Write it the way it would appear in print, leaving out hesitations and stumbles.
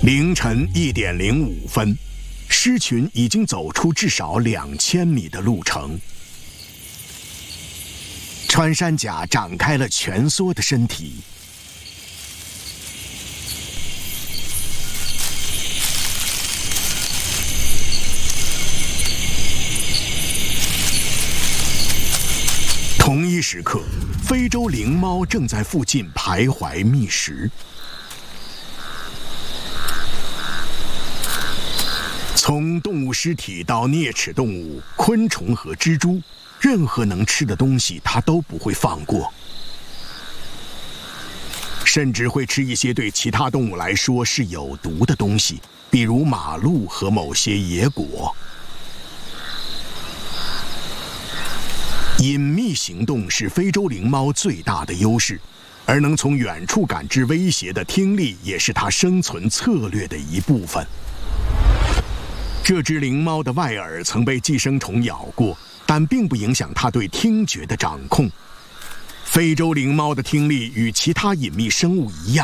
凌晨1点05分，狮群已经走出至少2000米的路程。穿山甲展开了蜷缩的身体，同一时刻，非洲灵猫正在附近徘徊觅食。从动物尸体到啮齿动物、昆虫和蜘蛛，任何能吃的东西它都不会放过，甚至会吃一些对其他动物来说是有毒的东西，比如马鹿和某些野果。隐秘行动是非洲灵猫最大的优势，而能从远处感知威胁的听力也是它生存策略的一部分。这只灵猫的外耳曾被寄生虫咬过，但并不影响它对听觉的掌控。非洲灵猫的听力与其他隐秘生物一样，